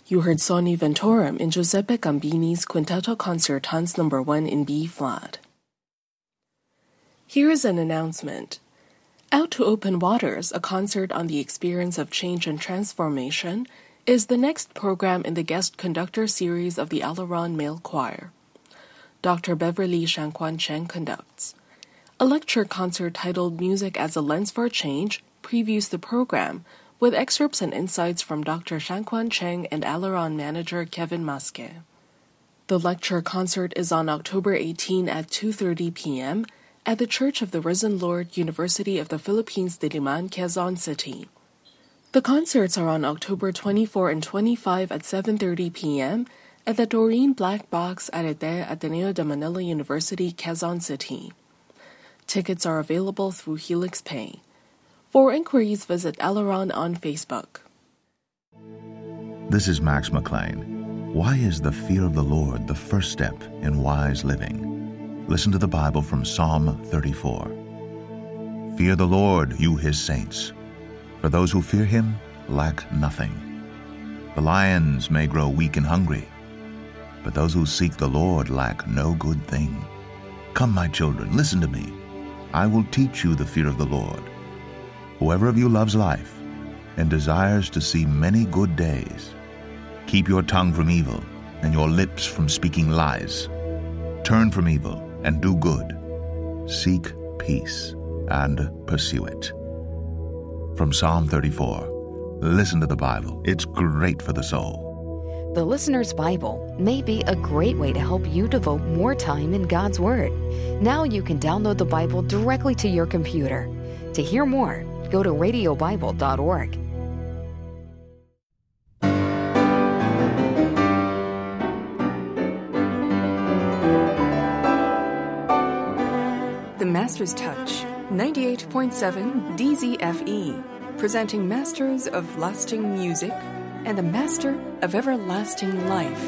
You heard Soni Ventorum in Giuseppe Gambini's Quintetto Concertans No. 1 in B-flat. Here is an announcement. Out to Open Waters, a concert on the experience of change and transformation, is the next program in the guest conductor series of the Alaron Male Choir. Dr. Beverly Shangquan Cheng conducts. A lecture concert titled Music as a Lens for Change previews the program, with excerpts and insights from Dr. Shangquan Cheng and Alaron manager Kevin Masque. The lecture concert is on October 18 at 2:30 p.m. at the Church of the Risen Lord, University of the Philippines Diliman, Quezon City. The concerts are on October 24 and 25 at 7:30 p.m. at the Doreen Black Box Arete Ateneo de Manila University, Quezon City. Tickets are available through Helix Pay. For inquiries, visit Alaron on Facebook. This is Max McLean. Why is the fear of the Lord the first step in wise living? Listen to the Bible from Psalm 34. Fear the Lord, you his saints, for those who fear him lack nothing. The lions may grow weak and hungry, but those who seek the Lord lack no good thing. Come, my children, listen to me. I will teach you the fear of the Lord. Whoever of you loves life and desires to see many good days, keep your tongue from evil and your lips from speaking lies. Turn from evil and do good. Seek peace and pursue it. From Psalm 34, listen to the Bible. It's great for the soul. The Listener's Bible may be a great way to help you devote more time in God's Word. Now you can download the Bible directly to your computer. To hear more, go to radiobible.org. The Master's Touch, 98.7 DZFE, presenting Masters of Lasting Music and the Master of Everlasting Life.